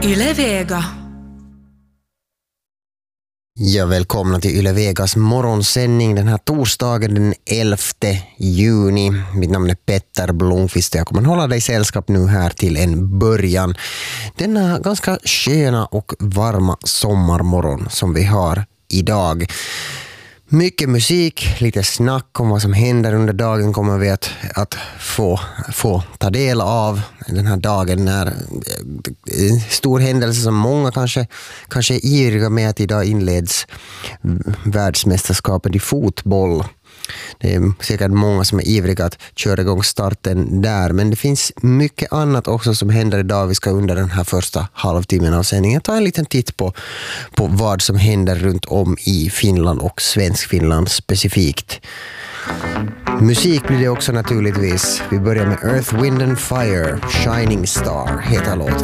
Yle Vega. Ja, välkomna till Yle Vegas morgonsändning den här torsdagen den 11 juni. Mitt namn är Petter Blomqvist och jag kommer hålla dig sällskap nu här till en början. Denna ganska sköna och varma sommarmorgon som vi har idag. Mycket musik, lite snack om vad som händer under dagen kommer vi att få ta del av. Den här dagen är en stor händelse som många kanske är ivriga med att idag inleds världsmästerskapet i fotboll. Det är säkert många som är ivriga att köra igång starten där. Men det finns mycket annat också som händer idag. Vi ska under den här första halvtimmen av sändningen ta en liten titt på vad som händer runt om i Finland och Svenskfinland specifikt. Musik blir det också naturligtvis. Vi börjar med Earth, Wind and Fire. Shining Star heter låten.